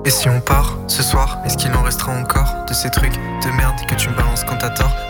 Et si on part ce soir, est-ce qu'il en restera encore de ces trucs de merde que tu me balances quand t'as tort?